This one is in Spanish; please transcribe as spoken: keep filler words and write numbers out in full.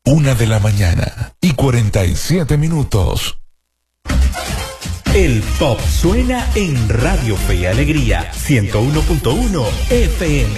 Una de la mañana y cuarenta y siete minutos. El pop suena en Radio Fe y Alegría ciento uno punto uno F M.